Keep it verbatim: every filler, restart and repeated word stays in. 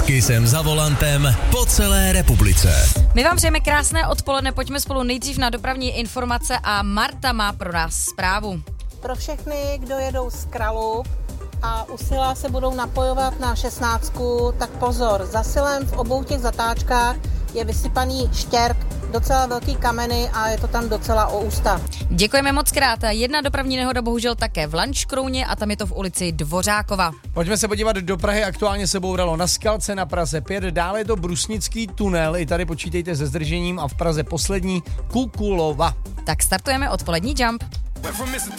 Taky jsem za volantem po celé republice. My vám přejeme krásné odpoledne, pojďme spolu nejdřív na dopravní informace a Marta má pro nás zprávu. Pro všechny, kdo jedou z Kralup a u Sila se budou napojovat na šestnáctku, tak pozor, za Silem v obou těch zatáčkách je vysypaný štěrk, docela velký kameny a je to tam docela o ústa. Děkujeme moc krát. Jedna dopravní nehoda bohužel také v Lanškrouně a tam je to v ulici Dvořákova. Pojďme se podívat do Prahy, aktuálně se bouralo na Skalce na Praze pět, dále je to Brusnický tunel, i tady počítejte se zdržením a v Praze poslední Kukulova. Tak startujeme odpolední Jump.